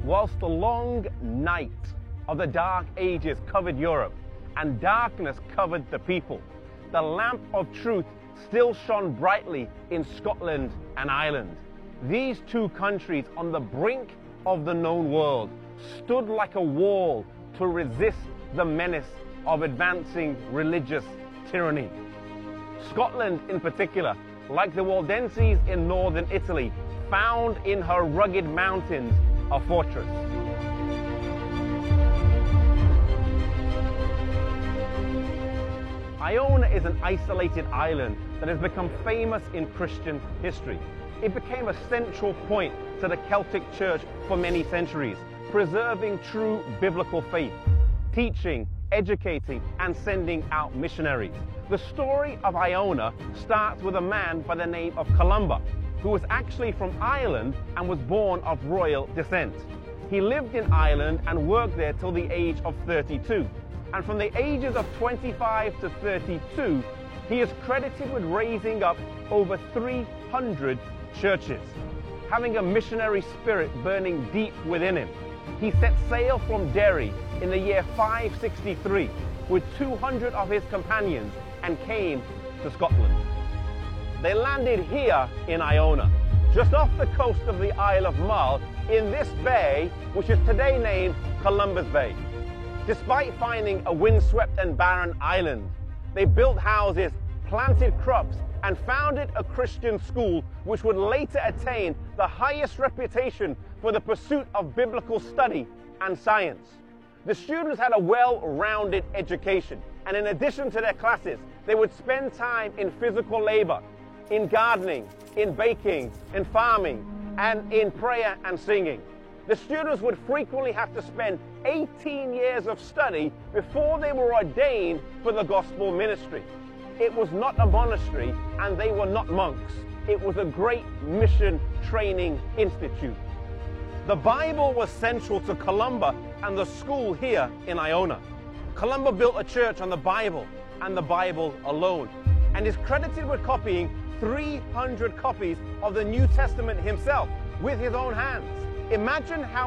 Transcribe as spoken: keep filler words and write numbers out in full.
Whilst the long night of the Dark Ages covered Europe and darkness covered the people, the lamp of truth still shone brightly in Scotland and Ireland. These two countries on the brink of the known world stood like a wall to resist the menace of advancing religious tyranny. Scotland in particular, like the Waldenses in northern Italy, found in her rugged mountains a fortress. Iona is an isolated island that has become famous in Christian history. It became a central point to the Celtic Church for many centuries, preserving true biblical faith, teaching, educating, and sending out missionaries. The story of Iona starts with a man by the name of Columba, who was actually from Ireland and was born of royal descent. He lived in Ireland and worked there till the age of thirty-two. And from the ages of twenty-five to thirty-two, he is credited with raising up over three hundred churches. Having a missionary spirit burning deep within him, he set sail from Derry in the year five sixty-three with two hundred of his companions and came to Scotland. They landed here in Iona, just off the coast of the Isle of Mull, in this bay, which is today named Columbus Bay. Despite finding a windswept and barren island, they built houses, planted crops, and founded a Christian school which would later attain the highest reputation for the pursuit of biblical study and science. The students had a well-rounded education, and in addition to their classes, they would spend time in physical labor, in gardening, in baking, in farming, and in prayer and singing. The students would frequently have to spend eighteen years of study before they were ordained for the gospel ministry. It was not a monastery and they were not monks. It was a great mission training institute. The Bible was central to Columba and the school here in Iona. Columba built a church on the Bible and the Bible alone, and is credited with copying three hundred copies of the New Testament himself with his own hands. Imagine how